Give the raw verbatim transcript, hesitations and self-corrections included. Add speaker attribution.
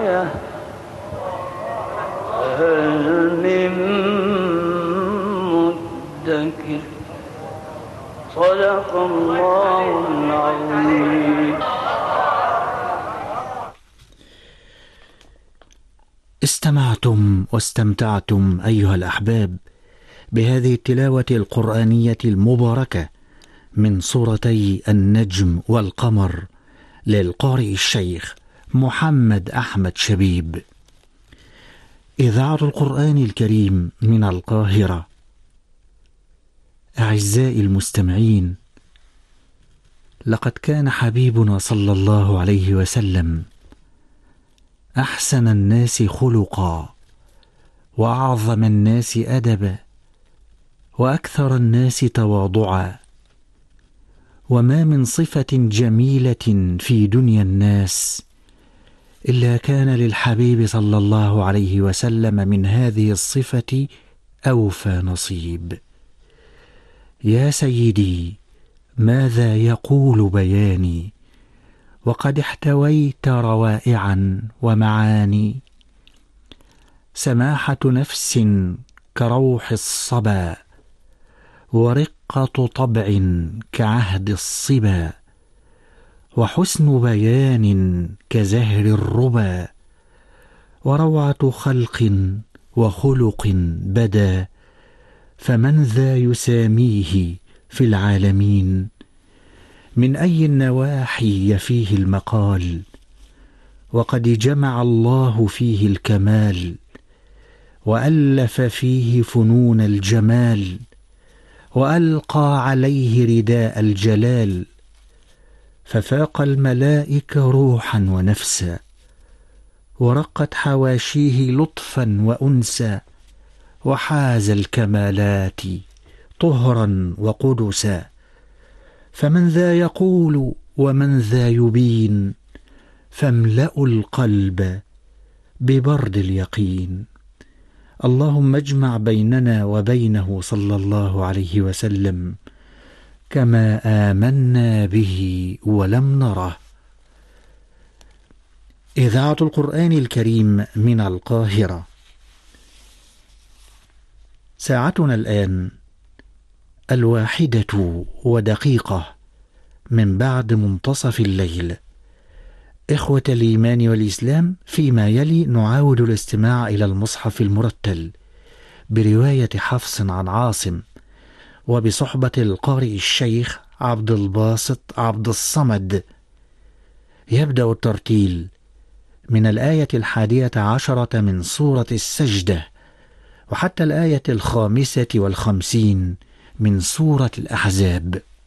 Speaker 1: داعية فهل من مدكر. صدق الله العظيم.
Speaker 2: استمعتم واستمتعتم أيها الأحباب بهذه التلاوة القرآنية المباركة من سورتي النجم والقمر للقارئ الشيخ محمد أحمد شبيب. إذاعة القرآن الكريم من القاهرة. أعزائي المستمعين، لقد كان حبيبنا صلى الله عليه وسلم أحسن الناس خلقا وأعظم الناس أدبا وأكثر الناس تواضعا، وما من صفة جميلة في دنيا الناس إلا كان للحبيب صلى الله عليه وسلم من هذه الصفة أوفى نصيب. يا سيدي، ماذا يقول بياني وقد احتويت روائعا ومعاني. سماحة نفس كروح الصبا، ورقة طبع كعهد الصبا، وحسن بيان كزهر الربا، وروعة خلق وخلق بدا، فمن ذا يساميه في العالمين. من أي النواحي يفيه المقال، وقد جمع الله فيه الكمال، وألف فيه فنون الجمال، وألقى عليه رداء الجلال، ففاق الملائكة روحا ونفسا، ورقت حواشيه لطفا وأنسا، وحاز الكمالات طهرا وقدسا. فمن ذا يقول ومن ذا يبين، فاملأوا القلب ببرد اليقين. اللهم اجمع بيننا وبينه صلى الله عليه وسلم كما آمنا به ولم نره. إذاعة القرآن الكريم من القاهرة. ساعتنا الآن الواحدة ودقيقة من بعد منتصف الليل. إخوة الإيمان والإسلام، فيما يلي نعاود الاستماع إلى المصحف المرتل برواية حفص عن عاصم، وبصحبة القارئ الشيخ عبد الباسط عبد الصمد. يبدأ الترتيل من الآية الحادية عشرة من سورة السجدة وحتى الآية الخامسة والخمسين من سورة الأحزاب.